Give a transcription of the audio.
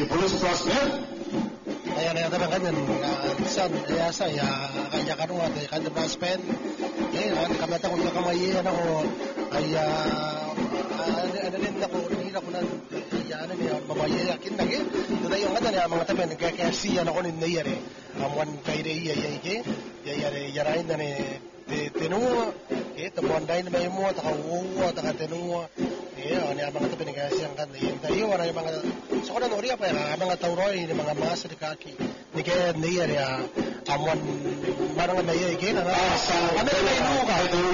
Police prospect. Kaya na naman ganyan, san, kaya sa, kanya ka nung ate, kanya prospect. Kamata kung nakamayihan ako, ay, ano rin ako, hindi ako na, ano niya, mamayayakin na, doon yung nga na, mga tabi, nagkakasiyan ako ni Nayer, amuan kay Raya, yarayin na ni, tinuwa, tamuan dahil na may mo, takawuwa, takatinuwa, ano mga tabi, nagkakasiyan ka, tayo, ano yung mga, so kung ano, pa mga tauroy, mga masa ni Kaki, ni kaya Nayer, amuan, marang Nayer, kaya na, ano yung may nuka,